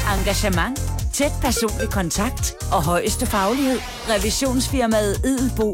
Engagement, tæt personlig kontakt og højeste faglighed. Revisionsfirmaet Edelbo.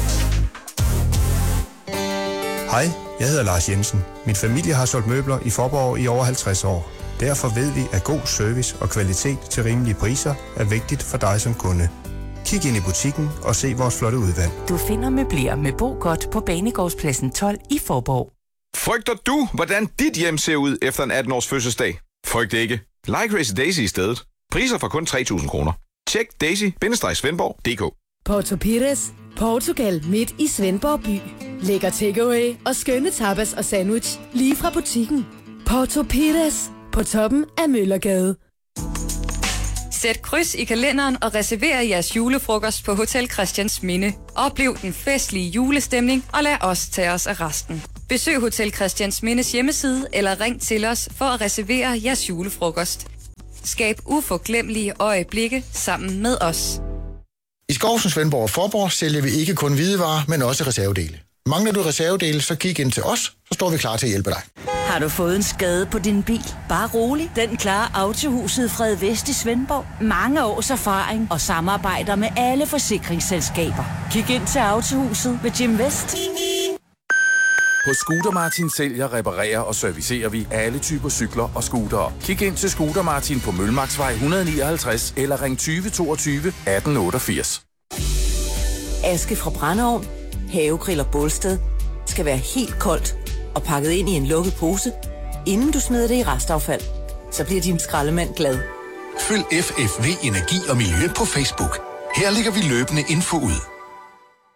Hej, jeg hedder Lars Jensen. Min familie har solgt møbler i Faaborg i over 50 år. Derfor ved vi, at god service og kvalitet til rimelige priser er vigtigt for dig som kunde. Kig ind i butikken og se vores flotte udvalg. Du finder møbler med Bo Godt på Banegårdspladsen 12 i Faaborg. Frygter du, hvordan dit hjem ser ud efter en 18-års fødselsdag? Frygt ikke. Like Crazy Daisy i stedet. Priser fra kun 3.000 kroner. Tjek daisy-svendborg.dk. Porto Pires, Portugal midt i Svendborg by. Lækker takeaway og skønne tapas og sandwich lige fra butikken. Porto Pires på toppen af Møllergade. Sæt kryds i kalenderen og reserver jeres julefrokost på Hotel Christiansminde. Oplev den festlige julestemning og lad os tage os af resten. Besøg Hotel Christiansmindes hjemmeside eller ring til os for at reservere jeres julefrokost. Skab uforglemmelige øjeblikke sammen med os. I Skovsen, Svendborg og Faaborg sælger vi ikke kun hvidevarer, men også reservedele. Mangler du reservedele, så kig ind til os, så står vi klar til at hjælpe dig. Har du fået en skade på din bil? Bare rolig. Den klarer Autohuset Fred Vest i Svendborg. Mange års erfaring og samarbejder med alle forsikringsselskaber. Kig ind til Autohuset med Jim Vest. På Scooter Martin sælger, reparerer og servicerer vi alle typer cykler og scootere. Kig ind til Scooter Martin på Mølmarksvej 159 eller ring 20 22 1888. Aske fra brændeovn, havegrill og bålsted skal være helt koldt og pakket ind i en lukket pose, inden du smider det i restaffald. Så bliver din skraldemand glad. Følg FFV Energi og Miljø på Facebook. Her lægger vi løbende info ud.